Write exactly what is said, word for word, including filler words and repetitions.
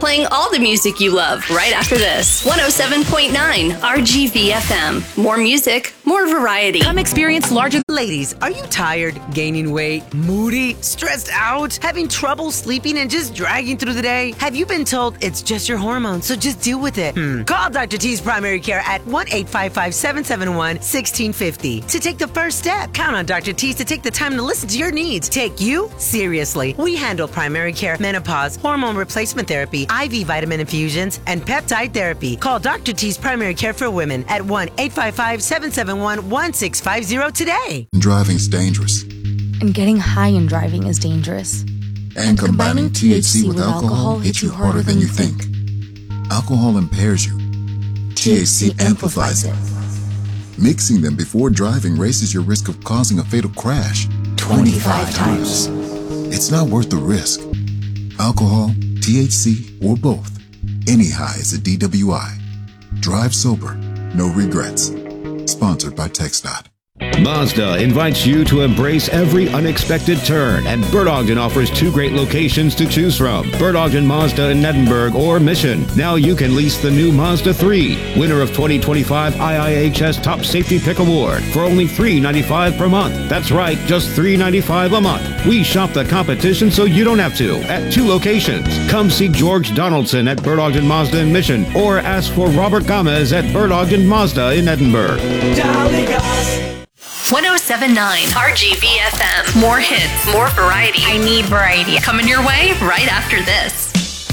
playing all the music you love right after this. one oh seven point nine R G V F M. More music, more variety. Come experience larger... Ladies, are you tired, gaining weight, moody, stressed out, having trouble sleeping, and just dragging through the day? Have you been told it's just your hormones, so just deal with it? Hmm. Call Doctor T's Primary Care at one eight five five, seven seven one, one six five zero to take the first step. Count on Doctor T's to take the time to listen to your needs. Take you seriously. We handle primary care, menopause, hormone replacement therapy, I V vitamin infusions, and peptide therapy. Call Doctor T's Primary Care for Women at one eight five five, seven seven one, one six five zero today. Driving's dangerous. And getting high in driving is dangerous. And, and combining, combining T H C with, with alcohol hits you harder than you think. Alcohol impairs you. T H C amplifies it. Mixing them before driving raises your risk of causing a fatal crash twenty-five times. It's not worth the risk. Alcohol, T H C, or both. Any high is a D W I. Drive sober, no regrets. Sponsored by TxDOT. Mazda invites you to embrace every unexpected turn, and Bert Ogden offers two great locations to choose from. Bert Ogden Mazda in Edinburgh or Mission. Now you can lease the new Mazda three, winner of twenty twenty-five I I H S Top Safety Pick Award, for only three hundred ninety-five dollars per month. That's right, just three hundred ninety-five dollars a month. We shop the competition so you don't have to, at two locations. Come see George Donaldson at Bert Ogden Mazda in Mission, or ask for Robert Gomez at Bert Ogden Mazda in Edinburgh. one oh seven point nine R G V F M. More hits, more variety. I need variety. Coming your way right after this.